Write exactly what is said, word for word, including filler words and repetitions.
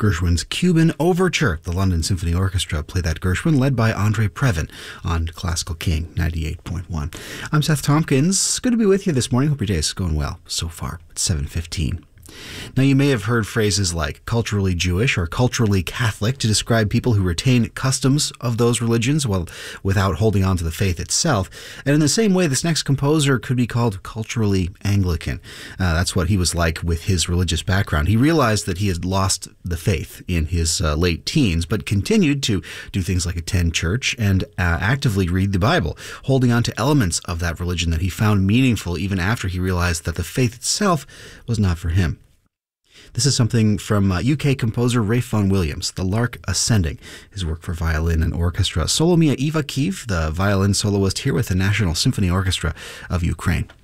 Gershwin's Cuban Overture. The London Symphony Orchestra played that Gershwin, led by Andre Previn on Classical King ninety-eight point one. I'm Seth Tompkins. Good to be with you this morning. Hope your day is going well so far. It's seven fifteen. Now, you may have heard phrases like culturally Jewish or culturally Catholic to describe people who retain customs of those religions while without holding on to the faith itself. And in the same way, this next composer could be called culturally Anglican. Uh, that's what he was like with his religious background. He realized that he had lost the faith in his uh, late teens, but continued to do things like attend church and uh, actively read the Bible, holding on to elements of that religion that he found meaningful even after he realized that the faith itself was not for him. This is something from uh, U K composer Ralph Vaughan Williams, The Lark Ascending, his work for violin and orchestra. Solomia Ivakhiv, the violin soloist here with the National Symphony Orchestra of Ukraine.